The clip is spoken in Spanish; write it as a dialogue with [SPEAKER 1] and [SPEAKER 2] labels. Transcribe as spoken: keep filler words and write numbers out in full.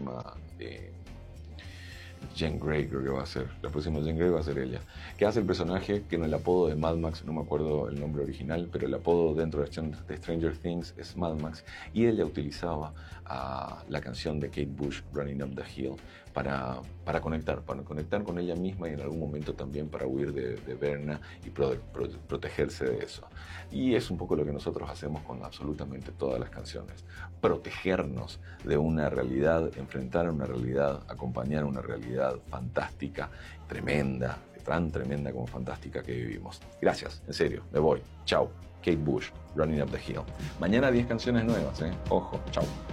[SPEAKER 1] próxima eh, Jean Grey, creo que va a ser. La próxima Jean Grey va a ser ella. Que hace el personaje que en el apodo de Mad Max, no me acuerdo el nombre original, pero el apodo dentro de Stranger Things es Mad Max. Y ella utilizaba uh, la canción de Kate Bush, Running Up the Hill, para, para conectar, para conectar con ella misma y en algún momento también para huir de, de Verna y pro, pro, protegerse de eso. Y es un poco lo que nosotros hacemos con absolutamente todas las canciones. Protegernos de una realidad, enfrentar una realidad, acompañar una realidad fantástica, tremenda, tan tremenda como fantástica que vivimos. Gracias, en serio, me voy. Chao. Kate Bush, Running Up the Hill. Mañana diez canciones nuevas, ¿eh? Ojo, chao.